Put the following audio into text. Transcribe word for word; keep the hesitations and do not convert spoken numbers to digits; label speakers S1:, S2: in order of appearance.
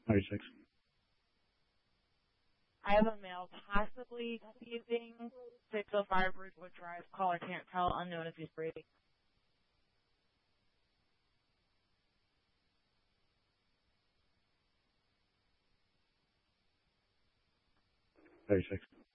S1: thirty-six.
S2: I have a male possibly using six oh five Ridgewood Drive. Caller can't tell, unknown if he's free.
S1: thirty-six.